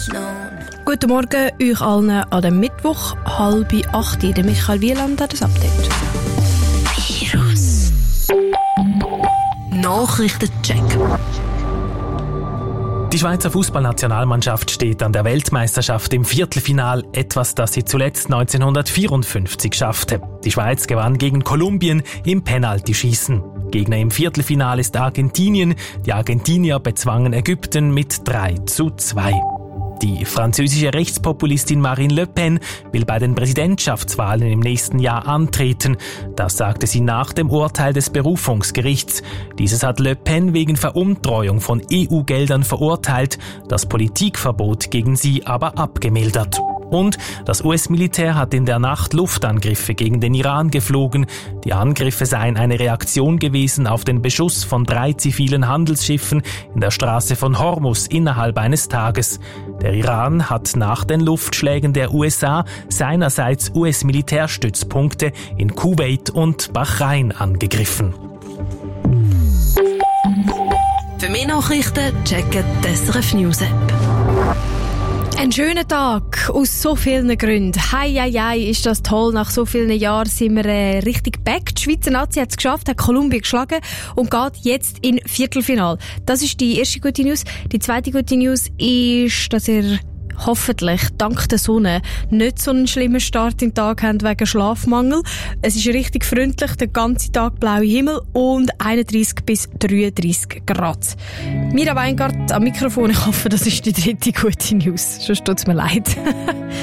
Guten Morgen euch allen an dem Mittwoch, 7:30. Der Michael Wieland hat das Update. Virus. Nachrichtencheck. Die Schweizer Fußballnationalmannschaft steht an der Weltmeisterschaft im Viertelfinal, etwas, das sie zuletzt 1954 schaffte. Die Schweiz gewann gegen Kolumbien im Penaltyschießen. Gegner im Viertelfinal ist Argentinien. Die Argentinier bezwangen Ägypten mit 3:2. Die französische Rechtspopulistin Marine Le Pen will bei den Präsidentschaftswahlen im nächsten Jahr antreten. Das sagte sie nach dem Urteil des Berufungsgerichts. Dieses hat Le Pen wegen Veruntreuung von EU-Geldern verurteilt, das Politikverbot gegen sie aber abgemildert. Und das US-Militär hat in der Nacht Luftangriffe gegen den Iran geflogen. Die Angriffe seien eine Reaktion gewesen auf den Beschuss von 3 zivilen Handelsschiffen in der Straße von Hormuz innerhalb eines Tages. Der Iran hat nach den Luftschlägen der USA seinerseits US-Militärstützpunkte in Kuwait und Bahrain angegriffen. Für mehr Nachrichten checken die SRF News App. Ein schöner Tag, aus so vielen Gründen. Hei, ist das toll. Nach so vielen Jahren sind wir richtig back. Die Schweizer Nazi hat es geschafft, hat Kolumbien geschlagen und geht jetzt in Viertelfinal. Das ist die erste gute News. Die zweite gute News ist, dass ihr hoffentlich dank der Sonne nicht so einen schlimmen Start in den Tag habt wegen Schlafmangel. Es ist richtig freundlich, den ganzen Tag blauer Himmel und 31 bis 33 Grad. Mira Weingart am Mikrofon. Ich hoffe, das ist die dritte gute News. Sonst tut's mir leid.